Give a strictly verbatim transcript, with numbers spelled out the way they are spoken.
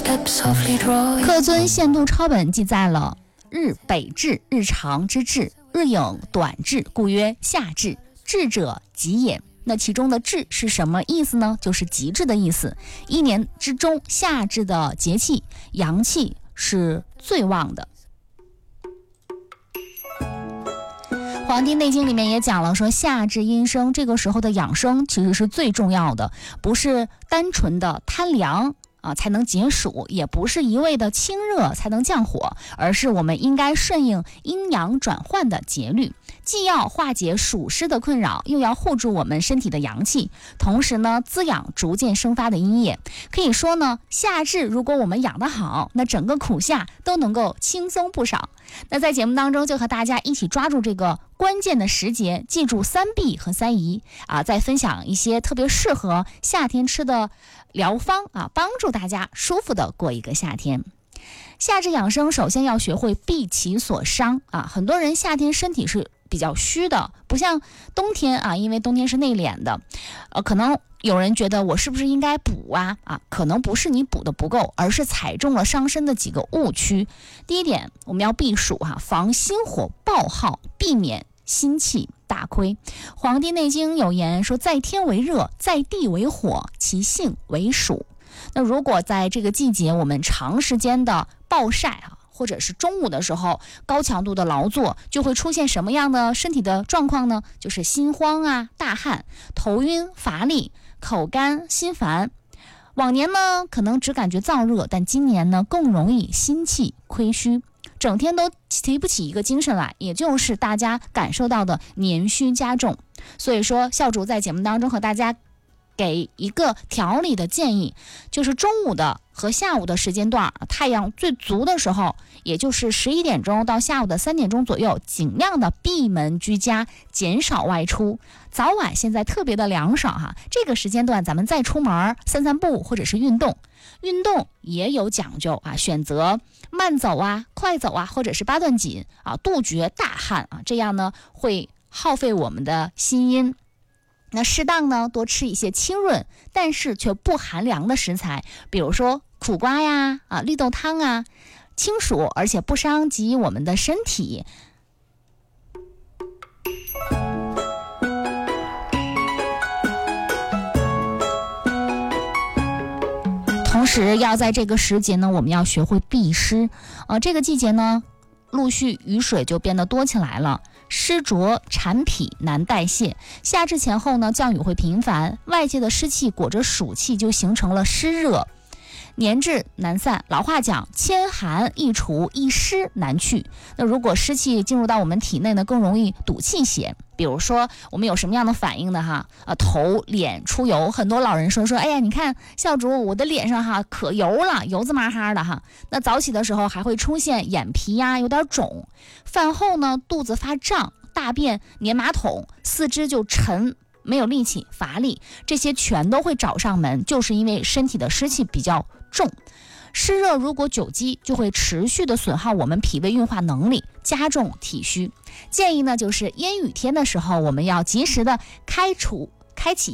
客尊限度抄本记载了日北至，日长之至，日影短至，故曰夏至。至者极也。那其中的至是什么意思呢？就是极致的意思。一年之中夏至的节气，阳气是最旺的。《黄帝内经》里面也讲了，说夏至阴生，这个时候的养生其实是最重要的，不是单纯的贪凉啊才能解暑，也不是一味的清热才能降火，而是我们应该顺应阴阳转换的节律，既要化解暑湿的困扰，又要护住我们身体的阳气，同时呢滋养逐渐生发的阴液。可以说呢，夏至如果我们养得好，那整个苦夏都能够轻松不少。那在节目当中就和大家一起抓住这个关键的时节，记住三避和三宜啊，再分享一些特别适合夏天吃的疗方啊，帮助大家舒服的过一个夏天。夏至养生首先要学会避其所伤啊，很多人夏天身体是比较虚的，不像冬天啊，因为冬天是内敛的，呃，可能有人觉得我是不是应该补啊？啊，可能不是你补的不够，而是踩中了伤身的几个误区。第一点，我们要避暑哈、啊，防心火暴耗，避免心气大亏。《黄帝内经》有言说，在天为热，在地为火，其性为暑。那如果在这个季节我们长时间的暴晒啊，或者是中午的时候高强度的劳作，就会出现什么样的身体的状况呢？就是心慌啊、大汗、头晕、乏力、口干、心烦。往年呢可能只感觉燥热，但今年呢更容易心气亏虚，整天都提不起一个精神来，也就是大家感受到的年虚加重。所以说校主在节目当中和大家给一个调理的建议，就是中午的和下午的时间段，太阳最足的时候，也就是十一点钟到下午的三点钟左右，尽量的闭门居家，减少外出。早晚现在特别的凉爽哈，这个时间段咱们再出门散散步或者是运动，运动也有讲究啊，选择慢走啊、快走啊，或者是八段锦啊，杜绝大汗啊，这样呢会耗费我们的心阴。那适当呢多吃一些清润但是却不寒凉的食材，比如说苦瓜呀、啊绿豆汤啊，清暑而且不伤及我们的身体。同时要在这个时节呢，我们要学会避湿。呃，这个季节呢，陆续雨水就变得多起来了，湿浊缠脾难代谢，夏至前后呢降雨会频繁，外界的湿气裹着暑气，就形成了湿热，黏滞难散。老话讲，千寒易除，一湿难去。那如果湿气进入到我们体内呢，更容易堵气血。比如说我们有什么样的反应呢哈？呃，头脸出油，很多老人说说，哎呀，你看校主我的脸上哈可油了，油滋麻哈的哈。那早起的时候还会出现眼皮呀有点肿，饭后呢肚子发胀，大便粘马桶，四肢就沉，没有力气，乏力，这些全都会找上门，就是因为身体的湿气比较重。湿热如果久积，就会持续的损耗我们脾胃运化能力，加重体虚。建议呢，就是烟雨天的时候，我们要及时的开除开启